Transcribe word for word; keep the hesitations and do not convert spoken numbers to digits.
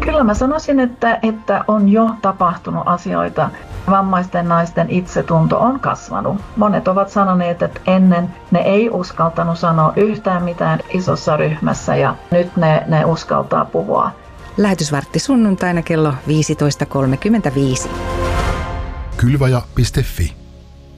Kyllä mä sanoisin, että, että on jo tapahtunut asioita. Vammaisten naisten itsetunto on kasvanut. Monet ovat sanoneet, että ennen ne ei uskaltanut sanoa yhtään mitään isossa ryhmässä ja nyt ne, ne uskaltaa puhua. Lähetysvartti sunnuntaina kello viisitoista kolmekymmentäviisi. Kylvaja piste fi